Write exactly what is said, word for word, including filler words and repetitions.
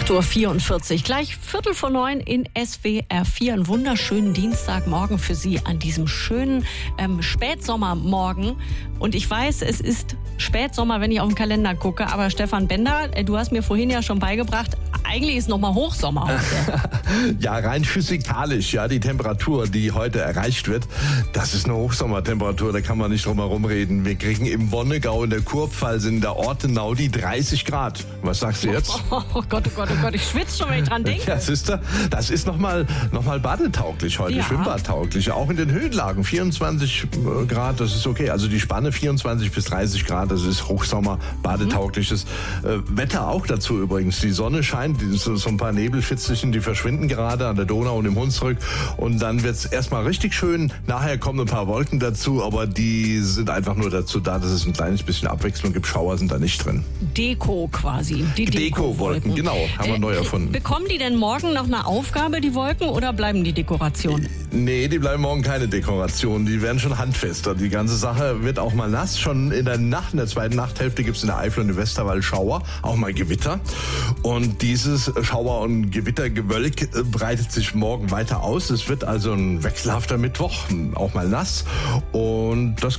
acht Uhr vierundvierzig, gleich Viertel vor neun in S W R vier. Einen wunderschönen Dienstagmorgen für Sie an diesem schönen ähm, Spätsommermorgen. Und ich weiß, es ist Spätsommer, wenn ich auf den Kalender gucke. Aber Stefan Bender, du hast mir vorhin ja schon beigebracht, eigentlich ist noch mal Hochsommer heute. Ja, rein physikalisch, ja, die Temperatur, die heute erreicht wird, das ist eine Hochsommertemperatur, da kann man nicht drum herum reden. Wir kriegen im Wonnegau in der Kurpfalz in der Ortenau die dreißig Grad. Was sagst du jetzt? Oh, oh Gott, oh Gott, oh Gott, ich schwitze schon, wenn ich dran denke. Ja, siehst du, das ist nochmal noch mal badetauglich heute, ja. Schwimmbadtauglich. Auch in den Höhenlagen vierundzwanzig Grad, das ist okay. Also die Spanne vierundzwanzig bis dreißig Grad, das ist Hochsommer, badetaugliches mhm. äh, Wetter auch dazu übrigens. Die Sonne scheint, so, so ein paar Nebelfitzelchen, die verschwinden gerade an der Donau und im Hunsrück. Und dann wird es erstmal richtig schön. Nachher kommen ein paar Wolken dazu, aber die sind einfach nur dazu da, dass es ein kleines bisschen Abwechslung gibt. Schauer sind da nicht drin. Deko quasi. Die Deko-Wolken, genau, haben wir äh, neu erfunden. Bekommen die denn morgen noch eine Aufgabe, die Wolken, oder bleiben die Dekoration? Nee, die bleiben morgen keine Dekoration. Die werden schon handfester. Die ganze Sache wird auch mal nass. Schon in der Nacht, in der zweiten Nachthälfte gibt es in der Eifel und im Westerwald Schauer, auch mal Gewitter. Und dieses Schauer- und Gewittergewölk breitet sich morgen weiter aus. Es wird also ein wechselhafter Mittwoch, auch mal nass. Und das